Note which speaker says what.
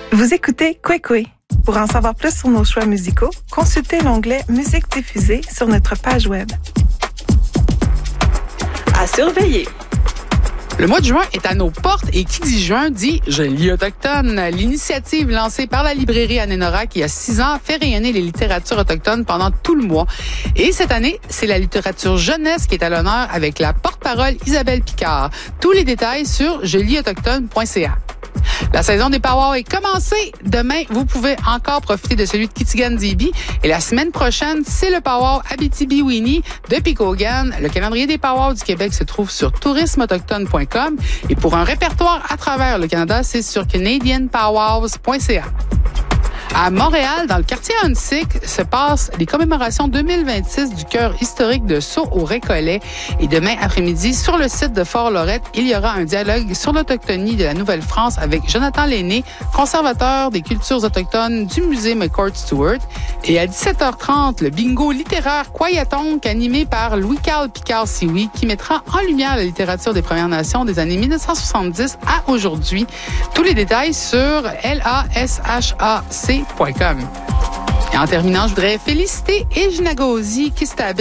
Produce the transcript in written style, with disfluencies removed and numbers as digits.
Speaker 1: Vous écoutez Kwekwe. Pour en savoir plus sur nos choix musicaux, consultez l'onglet Musique diffusée sur notre page web.
Speaker 2: À surveiller.
Speaker 3: Le mois de juin est à nos portes et qui dit juin dit « Je lis autochtone ». L'initiative lancée par la librairie Anénorac il y a 6 ans fait rayonner les littératures autochtones pendant tout le mois. Et cette année, c'est la littérature jeunesse qui est à l'honneur avec la porte-parole Isabelle Picard. Tous les détails sur jelisautoctone.ca. La saison des powwows est commencée. Demain, vous pouvez encore profiter de celui de Kitigan-Zibi. Et la semaine prochaine, c'est le powwow Abitibi-Winnie de Picogan. Le calendrier des powwows du Québec se trouve sur tourismeautochtone.com. Et pour un répertoire à travers le Canada, c'est sur canadianpowwows.ca. À Montréal, dans le quartier Huntsic, se passent les commémorations 2026 du cœur historique de Sault au Récollet. Et demain après-midi, sur le site de Fort-Lorette, il y aura un dialogue sur l'autochtonie de la Nouvelle-France avec Jonathan Lainé, conservateur des cultures autochtones du musée McCourt Stewart. Et à 17h30, le bingo littéraire Kwayatonk, animé par Louis-Carl Picard-Sioui, qui mettra en lumière la littérature des Premières Nations des années 1970 à aujourd'hui. Tous les détails sur lashac.com. Et en terminant, je voudrais féliciter Ejna Gauzy qui s'est